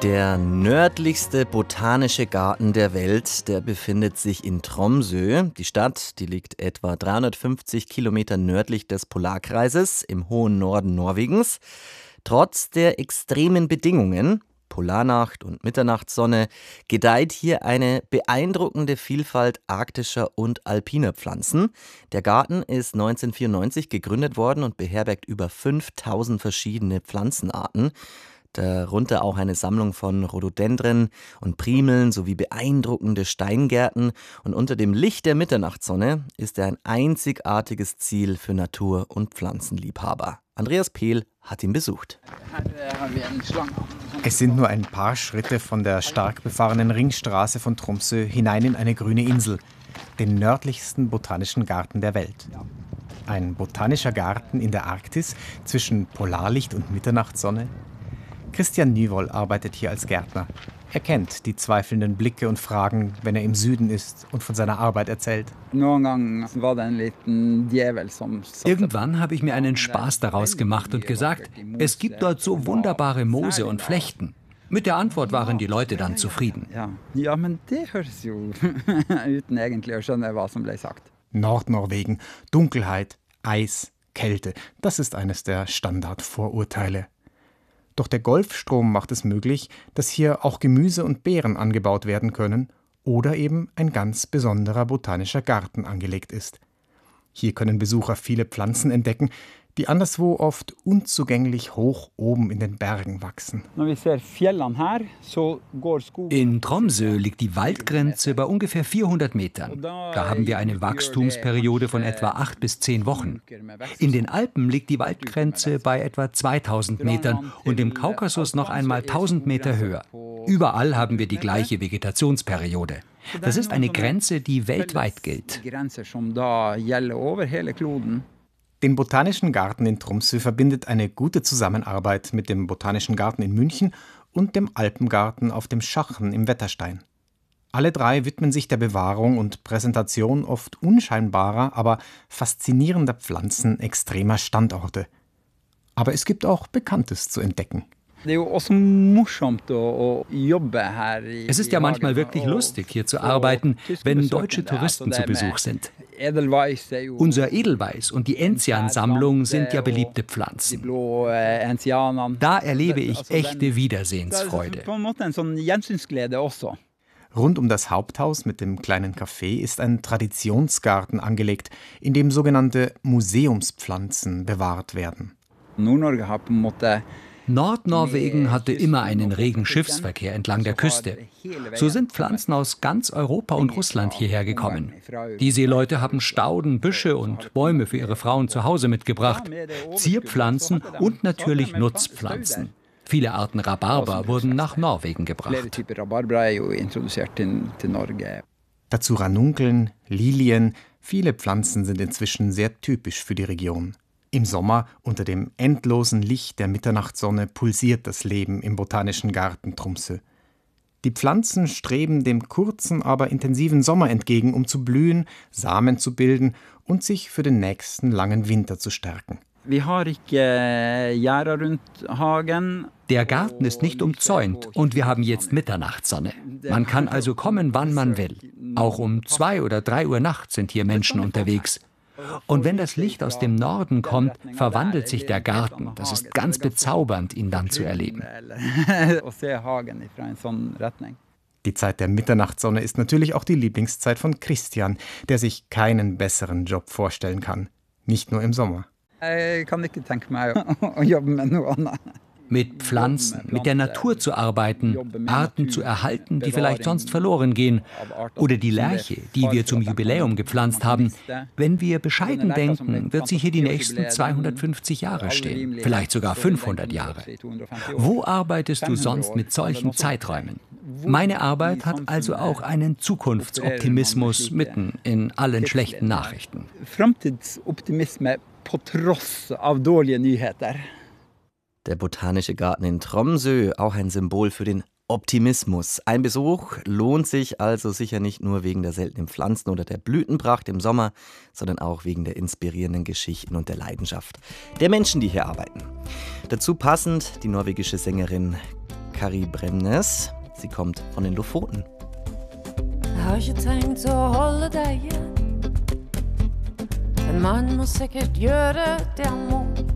Der nördlichste botanische Garten der Welt, der befindet sich in Tromsø. Die Stadt, die liegt etwa 350 Kilometer nördlich des Polarkreises im hohen Norden Norwegens. Trotz der extremen Bedingungen, Polarnacht und Mitternachtssonne, gedeiht hier eine beeindruckende Vielfalt arktischer und alpiner Pflanzen. Der Garten ist 1994 gegründet worden und beherbergt über 5000 verschiedene Pflanzenarten. Darunter auch eine Sammlung von Rhododendren und Primeln sowie beeindruckende Steingärten. Und unter dem Licht der Mitternachtssonne ist er ein einzigartiges Ziel für Natur- und Pflanzenliebhaber. Andreas Pehl hat ihn besucht. Es sind nur ein paar Schritte von der stark befahrenen Ringstraße von Tromsø hinein in eine grüne Insel, den nördlichsten botanischen Garten der Welt. Ein botanischer Garten in der Arktis zwischen Polarlicht und Mitternachtssonne. Christian Nyvoll arbeitet hier als Gärtner. Er kennt die zweifelnden Blicke und Fragen, wenn er im Süden ist und von seiner Arbeit erzählt. Irgendwann habe ich mir einen Spaß daraus gemacht und gesagt, es gibt dort so wunderbare Moose und Flechten. Mit der Antwort waren die Leute dann zufrieden. Nordnorwegen, Dunkelheit, Eis, Kälte, das ist eines der Standardvorurteile. Doch der Golfstrom macht es möglich, dass hier auch Gemüse und Beeren angebaut werden können oder eben ein ganz besonderer botanischer Garten angelegt ist. Hier können Besucher viele Pflanzen entdecken, die anderswo oft unzugänglich hoch oben in den Bergen wachsen. In Tromsø liegt die Waldgrenze bei ungefähr 400 Metern. Da haben wir eine Wachstumsperiode von etwa 8 bis 10 Wochen. In den Alpen liegt die Waldgrenze bei etwa 2000 Metern und im Kaukasus noch einmal 1000 Meter höher. Überall haben wir die gleiche Vegetationsperiode. Das ist eine Grenze, die weltweit gilt. Den Botanischen Garten in Tromsø verbindet eine gute Zusammenarbeit mit dem Botanischen Garten in München und dem Alpengarten auf dem Schachen im Wetterstein. Alle drei widmen sich der Bewahrung und Präsentation oft unscheinbarer, aber faszinierender Pflanzen extremer Standorte. Aber es gibt auch Bekanntes zu entdecken. Es ist ja manchmal wirklich lustig, hier zu arbeiten, wenn deutsche Touristen zu Besuch sind. Unser Edelweiß und die Enzian-Sammlung sind ja beliebte Pflanzen. Da erlebe ich echte Wiedersehensfreude. Rund um das Haupthaus mit dem kleinen Café ist ein Traditionsgarten angelegt, in dem sogenannte Museumspflanzen bewahrt werden. Nordnorwegen hatte immer einen regen Schiffsverkehr entlang der Küste. So sind Pflanzen aus ganz Europa und Russland hierher gekommen. Die Seeleute haben Stauden, Büsche und Bäume für ihre Frauen zu Hause mitgebracht, Zierpflanzen und natürlich Nutzpflanzen. Viele Arten Rhabarber wurden nach Norwegen gebracht. Dazu Ranunkeln, Lilien, viele Pflanzen sind inzwischen sehr typisch für die Region. Im Sommer, unter dem endlosen Licht der Mitternachtssonne, pulsiert das Leben im Botanischen Garten Tromsø. Die Pflanzen streben dem kurzen, aber intensiven Sommer entgegen, um zu blühen, Samen zu bilden und sich für den nächsten langen Winter zu stärken. Der Garten ist nicht umzäunt und wir haben jetzt Mitternachtssonne. Man kann also kommen, wann man will. Auch um 2 oder 3 Uhr nachts sind hier Menschen unterwegs. Und wenn das Licht aus dem Norden kommt, verwandelt sich der Garten. Das ist ganz bezaubernd, ihn dann zu erleben. Die Zeit der Mitternachtssonne ist natürlich auch die Lieblingszeit von Christian, der sich keinen besseren Job vorstellen kann. Nicht nur im Sommer. Ich kann nicht denken, mit Pflanzen, mit der Natur zu arbeiten, Arten zu erhalten, die vielleicht sonst verloren gehen. Oder die Lärche, die wir zum Jubiläum gepflanzt haben. Wenn wir bescheiden denken, wird sie hier die nächsten 250 Jahre stehen, vielleicht sogar 500 Jahre. Wo arbeitest du sonst mit solchen Zeiträumen? Meine Arbeit hat also auch einen Zukunftsoptimismus mitten in allen schlechten Nachrichten. Framtidsoptimisme på tross av dårlige nyheter. Der Botanische Garten in Tromsø, auch ein Symbol für den Optimismus. Ein Besuch lohnt sich also sicher nicht nur wegen der seltenen Pflanzen oder der Blütenpracht im Sommer, sondern auch wegen der inspirierenden Geschichten und der Leidenschaft der Menschen, die hier arbeiten. Dazu passend die norwegische Sängerin Kari Bremnes. Sie kommt von den Lofoten. Jeg har ikke tenkt å holde deg igjen. En mann må sikkert gjøre det han må.